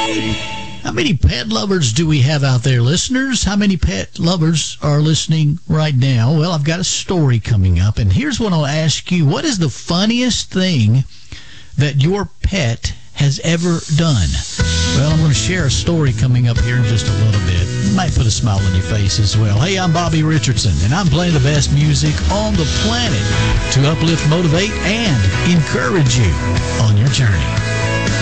How many pet lovers do we have out there, listeners? How many pet lovers are listening right now? Well, I've got a story coming up, and here's what I'll ask you. What is the funniest thing that your pet has ever done? Well, I'm going to share a story coming up here in just a little bit. Might put a smile on your face as well. Hey, I'm Bobby Richardson, and I'm playing the best music on the planet to uplift, motivate, and encourage you on your journey.